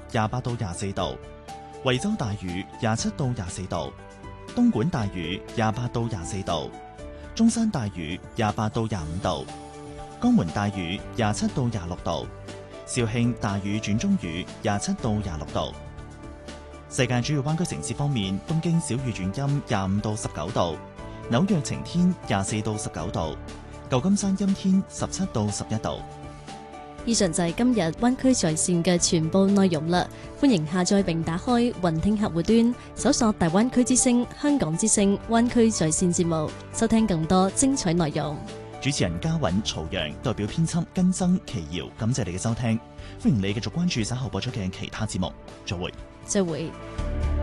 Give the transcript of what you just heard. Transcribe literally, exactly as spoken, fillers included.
廿八到廿四度，惠州大雨廿七到廿四度，東莞大雨廿八到廿四度，中山大雨廿八到廿五度，江門大雨廿七到廿六度，肇慶大雨轉中雨廿七到廿六度。世界主要灣區城市方面，東京小雨轉陰廿五到十九度，紐約晴天廿四到十九度，舊金山陰天十七到十一度。 以上就係今日灣區在線嘅全部內容啦。歡迎下載並打開雲聽客戶端，搜索大灣區之聲、香港之聲、灣區在線節目，收聽更多精彩內容。 主持人嘉韻、曹陽，代表編輯根增、奇瑤，感謝你嘅收聽。歡迎你繼續關注稍後播出嘅其他節目。再會。 再會。